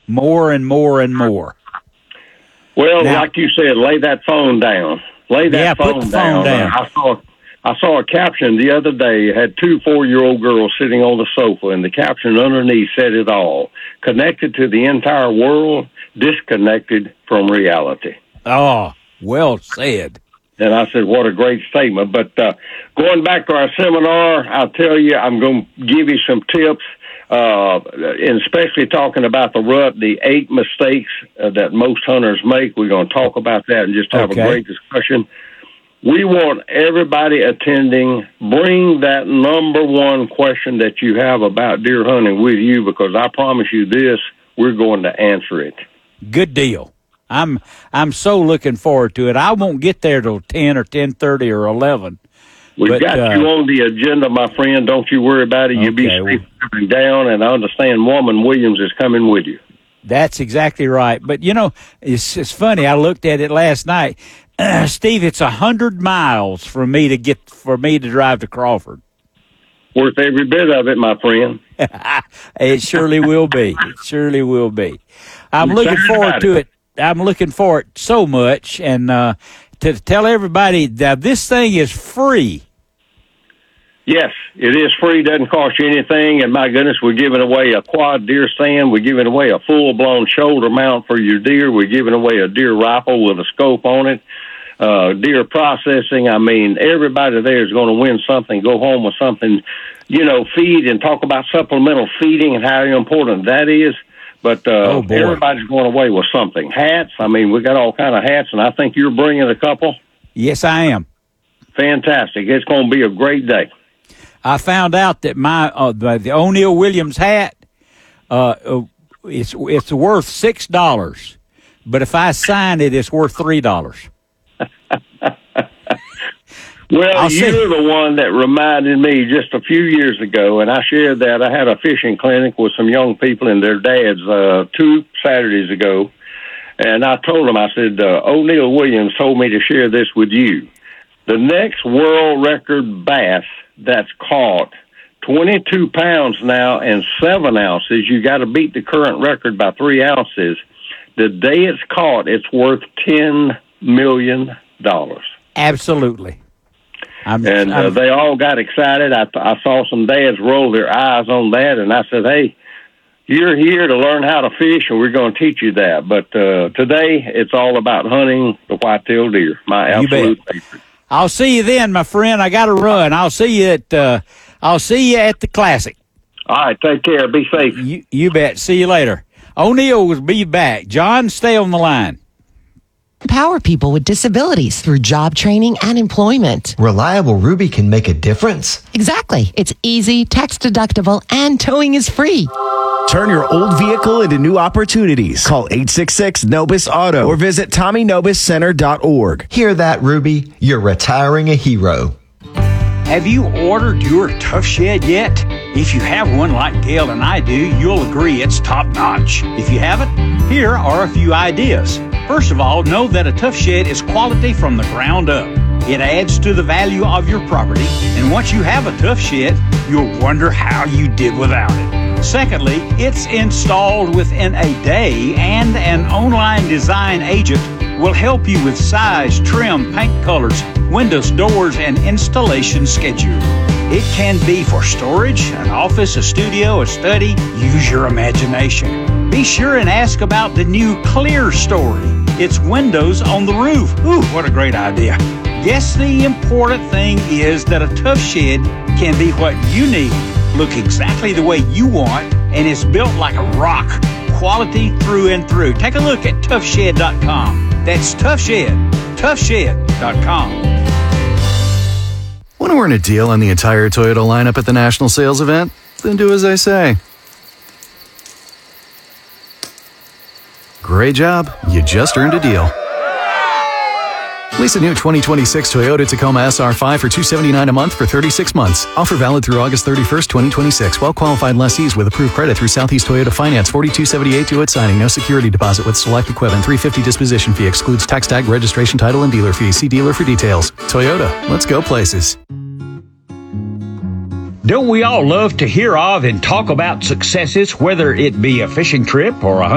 more and more and more. Well, now, like you said, lay that phone down. Lay that put the phone down. I saw a caption the other day. It had 2 4-year-old girls sitting on the sofa, and the caption underneath said it all. Connected to the entire world, disconnected from reality. Oh, well said. And I said, what a great statement. But going back to our seminar, I'll tell you, I'm going to give you some tips, and especially talking about the rut, the 8 mistakes that most hunters make. We're going to talk about that and just have a great discussion. We want everybody attending, bring that number one question that you have about deer hunting with you, because I promise you this, we're going to answer it. Good deal. I'm so looking forward to it. I won't get there till 10 or 10:30 or 11. We've got you on the agenda, my friend. Don't you worry about it. You'll be safe down, and I understand Woman Williams is coming with you. That's exactly right. But, you know, it's funny. I looked at it last night. Steve, it's 100 miles for me to drive to Crawford. Worth every bit of it, my friend. It surely will be. It surely will be. I'm looking forward to it. I'm looking for it so much. And to tell everybody that this thing is free. Yes, it is free. Doesn't cost you anything. And my goodness, we're giving away a quad deer stand. We're giving away a full-blown shoulder mount for your deer. We're giving away a deer rifle with a scope on it. Deer processing. I mean, everybody there is going to win something, go home with something, you know, feed and talk about supplemental feeding and how important that is. But everybody's going away with something. Hats. I mean, we got all kind of hats, and I think you're bringing a couple. Yes, I am. Fantastic. It's going to be a great day. I found out that my the O'Neill Williams hat, it's worth $6, but if I sign it, it's worth $3. Well, you're the one that reminded me just a few years ago, and I shared that. I had a fishing clinic with some young people and their dads 2 Saturdays ago, and I told them, I said, O'Neill Williams told me to share this with you. The next world record bass that's caught, 22 pounds now and 7 ounces. You got to beat the current record by 3 ounces. The day it's caught, it's worth $10 million. Absolutely. They all got excited. I saw some dads roll their eyes on that, and I said, hey, you're here to learn how to fish, and we're going to teach you that. But today, it's all about hunting the whitetail deer, my absolute favorite. I'll see you then, my friend. I got to run. I'll see you at the Classic. All right, take care. Be safe. You bet. See you later. O'Neill will be back. John, stay on the line. Empower people with disabilities through job training and employment. Reliable Ruby can make a difference. Exactly. It's easy, tax deductible, and towing is free. Turn your old vehicle into new opportunities. Call 866-NOBIS-AUTO or visit TommyNobisCenter.org. Hear that, Ruby? You're retiring a hero. Have you ordered your Tough Shed yet? If you have one like Gail and I do, you'll agree it's top-notch. If you haven't, here are a few ideas. First of all, know that a Tough Shed is quality from the ground up. It adds to the value of your property, and once you have a Tough Shed, you'll wonder how you did without it. Secondly, it's installed within a day, and an online design agent will help you with size, trim, paint colors, windows, doors, and installation schedule. It can be for storage, an office, a studio, a study. Use your imagination. Be sure and ask about the new Clear Story. It's windows on the roof. Ooh, what a great idea. Guess the important thing is that a Tough Shed can be what you need, look exactly the way you want, and it's built like a rock. Quality through and through. Take a look at toughshed.com. That's toughshed.com. Want to earn a deal on the entire Toyota lineup at the National Sales Event? Then do as I say. Great job. You just earned a deal. Lease a new 2026 Toyota Tacoma SR5 for $279 a month for 36 months. Offer valid through August 31st, 2026. Well-qualified lessees with approved credit through Southeast Toyota Finance. $42.78 due at signing. No security deposit with select equipment. $350 disposition fee. Excludes tax tag, registration, title, and dealer fees. See dealer for details. Toyota. Let's go places. Don't we all love to hear of and talk about successes, whether it be a fishing trip or a